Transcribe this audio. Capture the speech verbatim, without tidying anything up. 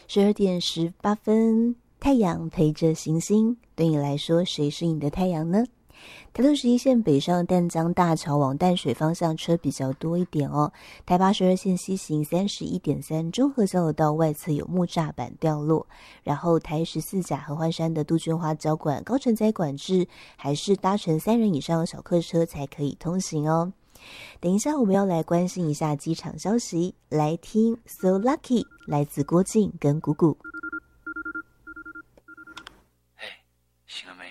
十二点十八分，太阳陪着行星，对你来说，谁是你的太阳呢？台六十一线北上淡江大桥往淡水方向车比较多一点哦。台八十二线西行三十一点三，中和交流道外侧有木栅板掉落。然后台十四甲合欢山的杜鹃花交管高承载管制，还是搭乘三人以上的小客车才可以通行哦。等一下我们要来关心一下机场消息，来听 So Lucky 来自郭靖跟谷谷。 嘿，醒了没？